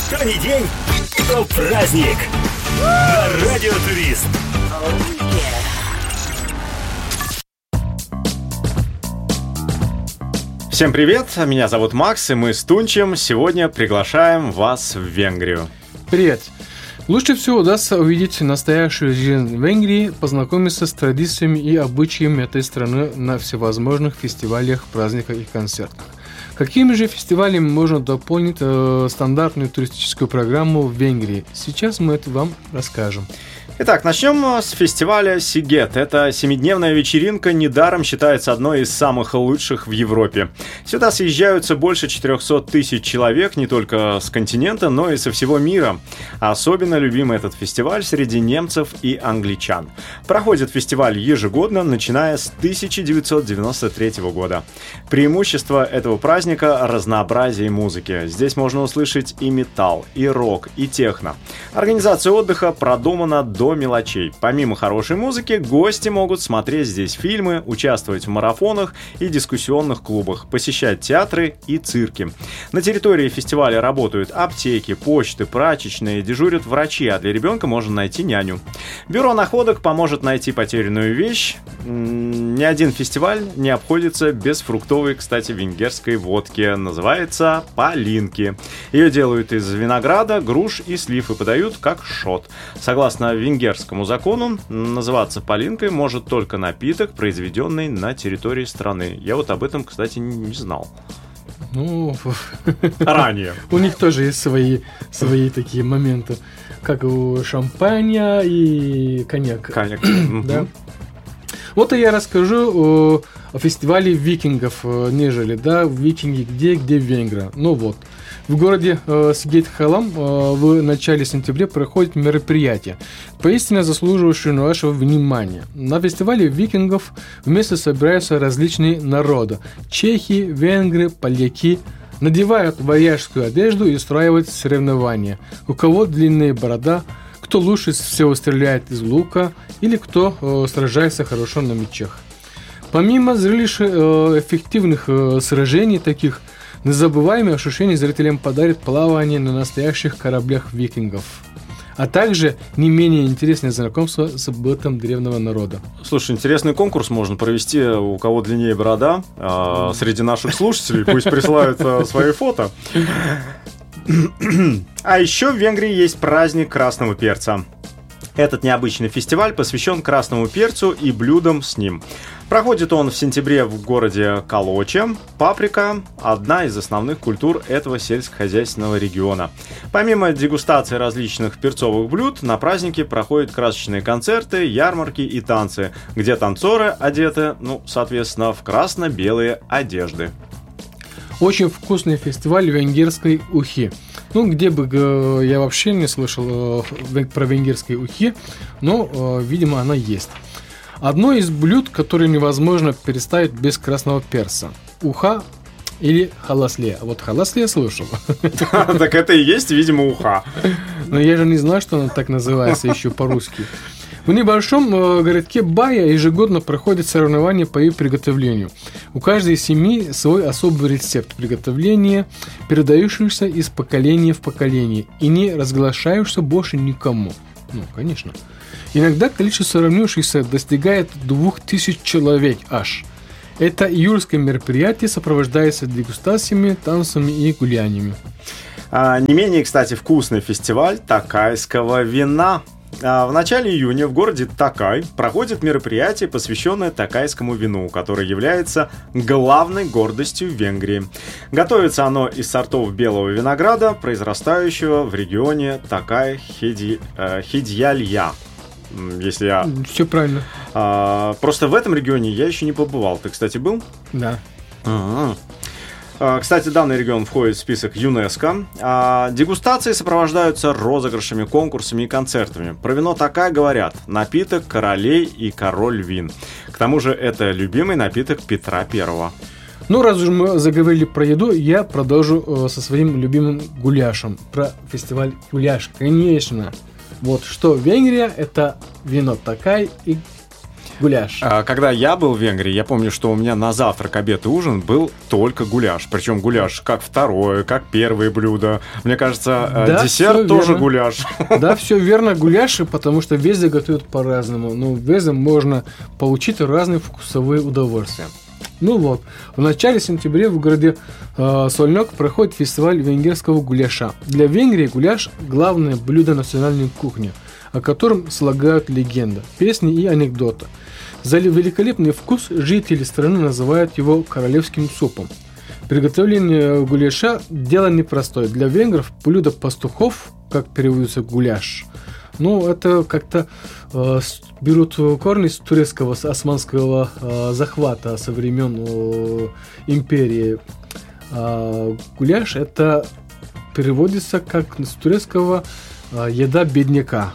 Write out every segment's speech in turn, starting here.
Что ни день, то праздник. На Радио Турист. Всем привет, меня зовут Макс, и мы с Тунчем сегодня приглашаем вас в Венгрию. Привет! Лучше всего удастся увидеть настоящую жизнь в Венгрии, познакомиться с традициями и обычаями этой страны на всевозможных фестивалях, праздниках и концертах. Какими же фестивалями можно дополнить стандартную туристическую программу в Венгрии? Сейчас мы это вам расскажем. Итак, начнем с фестиваля Сигет. Это 7-дневная вечеринка, недаром считается одной из самых лучших в Европе. Сюда съезжаются больше 400 тысяч человек не только с континента, но и со всего мира. Особенно любим этот фестиваль среди немцев и англичан. Проходит фестиваль ежегодно, начиная с 1993 года. Преимущество этого праздника – разнообразие музыки. Здесь можно услышать и металл, и рок, и техно. Организация отдыха продумана до мелочей. Помимо хорошей музыки, гости могут смотреть здесь фильмы, участвовать в марафонах и дискуссионных клубах, посещать театры и цирки. На территории фестиваля работают аптеки, почты, прачечные, дежурят врачи, а для ребенка можно найти няню. Бюро находок поможет найти потерянную вещь. Ни один фестиваль не обходится без фруктовой, кстати, венгерской водки. Называется палинки. Ее делают из винограда, груш и слив и подают как шот. Согласно венгерскому закону, называться палинкой может только напиток, произведенный на территории страны. Я вот об этом, кстати, не знал. Ну, ранее. У них тоже есть свои такие моменты, как у шампаня и коньяк. Да. Вот и я расскажу о фестивале викингов, нежели, да, викинги где в Венгрии. Ну вот, в городе Сигет-Халам в начале сентября проходит мероприятие, поистине заслуживающее нашего внимания. На фестивале викингов вместе собираются различные народы. Чехи, венгры, поляки. Надевают варяжскую одежду и устраивают соревнования. У кого длинная борода, кто лучше всего стреляет из лука или кто сражается хорошо на мечах. Помимо зрелища эффективных сражений таких, незабываемые ощущения зрителям подарит плавание на настоящих кораблях викингов, а также не менее интересное знакомство с бытом древнего народа. Слушай, интересный конкурс можно провести, у кого длиннее борода, среди наших слушателей, пусть присылают свои фото. А еще в Венгрии есть праздник красного перца. Этот необычный фестиваль посвящен красному перцу и блюдам с ним. Проходит он в сентябре в городе Калоче. Паприка – одна из основных культур этого сельскохозяйственного региона. Помимо дегустации различных перцовых блюд, на празднике проходят красочные концерты, ярмарки и танцы, где танцоры одеты, соответственно, в красно-белые одежды. Очень вкусный фестиваль венгерской ухи. Где бы я вообще не слышал про венгерские ухи, но, видимо, она есть. Одно из блюд, которое невозможно представить без красного перца. Уха или халасле. Вот халасле я слышал. Так это и есть, видимо, уха. Но я же не знаю, что она так называется еще по-русски. В небольшом городке Бая ежегодно проходят соревнования по ее приготовлению. У каждой семьи свой особый рецепт приготовления, передающийся из поколения в поколение и не разглашающийся больше никому. Конечно. Иногда количество соревнующихся достигает 2000 человек аж. Это июльское мероприятие сопровождается дегустациями, танцами и гуляниями. Не менее, кстати, вкусный фестиваль такайского вина. В начале июня в городе Такай проходит мероприятие, посвященное такайскому вину, которое является главной гордостью Венгрии. Готовится оно из сортов белого винограда, произрастающего в регионе Такай-Хидьялья. Если я... Все правильно. Просто в этом регионе я еще не побывал. Ты, кстати, был? Да. Кстати, данный регион входит в список ЮНЕСКО. Дегустации сопровождаются розыгрышами, конкурсами и концертами. Про вино Такай говорят: напиток королей и король вин. К тому же это любимый напиток Петра I. Раз уж мы заговорили про еду, я продолжу со своим любимым гуляшем. Про фестиваль гуляш, конечно. Вот что Венгрия — это вино Такай и Гуляш. Когда я был в Венгрии, я помню, что у меня на завтрак, обед и ужин был только гуляш. Причем гуляш как второе, как первое блюдо. Мне кажется, десерт тоже гуляш. Да, все верно, гуляш, потому что везде готовят по-разному. Но везде можно получить разные вкусовые удовольствия. Ну вот, в начале сентября в городе Сольнок проходит фестиваль венгерского гуляша. Для Венгрии гуляш – главное блюдо национальной кухни, о котором слагают легенды, песни и анекдоты. За великолепный вкус жители страны называют его королевским супом. Приготовление гуляша – дело непростое. Для венгров блюдо пастухов, как переводится гуляш, ну, это как-то берут корни с турецкого, с османского захвата со времен империи. Гуляш это переводится как с турецкого еда бедняка.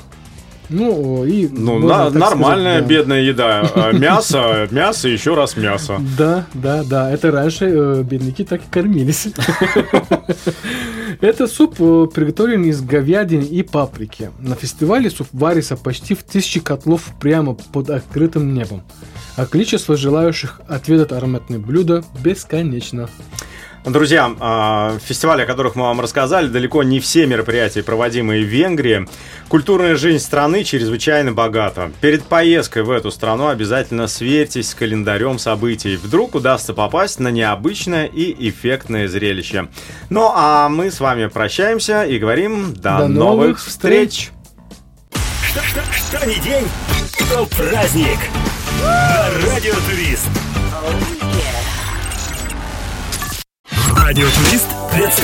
Нормальная сказать, бедная еда. Мясо, еще раз мясо. Да. Это раньше бедняки так и кормились. Это суп приготовлен из говядины и паприки. На фестивале суп варится почти в 1000 котлов прямо под открытым небом. А количество желающих отведать ароматное блюдо бесконечно. Друзья, фестивали, о которых мы вам рассказали, далеко не все мероприятия, проводимые в Венгрии. Культурная жизнь страны чрезвычайно богата. Перед поездкой в эту страну обязательно сверьтесь с календарем событий. Вдруг удастся попасть на необычное и эффектное зрелище. Ну, а мы с вами прощаемся и говорим до новых встреч! Что ни день, то праздник на Радио Турист. Радио Турист представляет